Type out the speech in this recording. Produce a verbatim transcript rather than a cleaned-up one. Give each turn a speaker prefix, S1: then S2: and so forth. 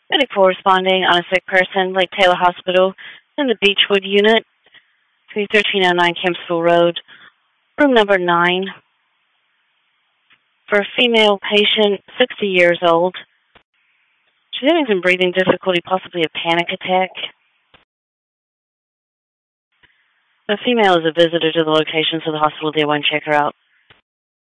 S1: Medic corresponding on a sick person, Lake Taylor Hospital, in the Beechwood unit, thirteen oh nine Campbellsville Road, room number nine. For a female patient, sixty years old. She's having some breathing difficulty, possibly a panic attack. The female is a visitor to the location, so the hospital did want to check her out.